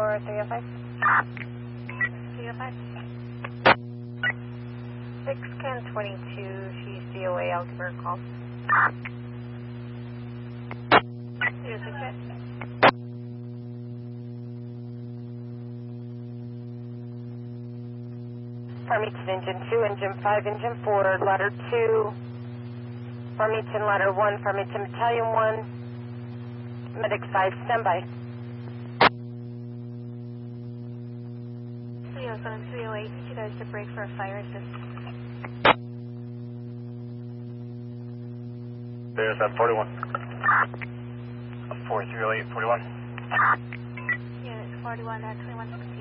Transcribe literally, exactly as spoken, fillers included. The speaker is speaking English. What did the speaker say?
for three oh five. three oh five. six Can twenty-two, she's D O A, I'll give her a call. zero six eight. Farmington Engine two, Engine five, Engine four, Ladder two, Farmington Ladder one, Farmington Battalion one, Medic five, standby. three oh seven, three oh eight, need you guys to break for a fire assist. There's that forty-one. four three oh eight, forty-one. Unit forty-one, uh, twenty-one.